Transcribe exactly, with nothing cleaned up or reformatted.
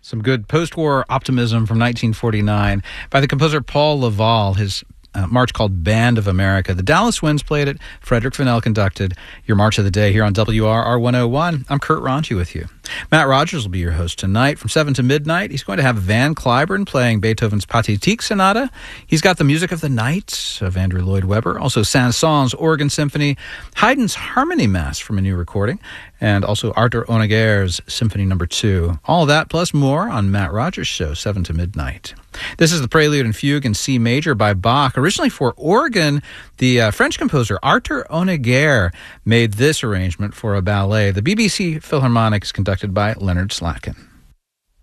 Some good post-war optimism from nineteen forty-nine by the composer Paul Laval, his uh, march called Band of America. The Dallas Winds played it. Frederick Fennell conducted your March of the Day here on W R R one oh one. I'm Kurt Ronchi with you. Matt Rogers will be your host tonight from seven to midnight. He's going to have Van Cliburn playing Beethoven's Pathétique Sonata. He's got the Music of the Night of Andrew Lloyd Webber, also Saint-Saëns Organ Symphony, Haydn's Harmony Mass from a new recording, and also Arthur Honegger's Symphony Number two. All of that plus more on Matt Rogers' show, seven to midnight. This is the Prelude and Fugue in C major by Bach. Originally for organ, the uh, French composer Arthur Honegger made this arrangement for a ballet. The B B C Philharmonic is conducted by Leonard Slatkin.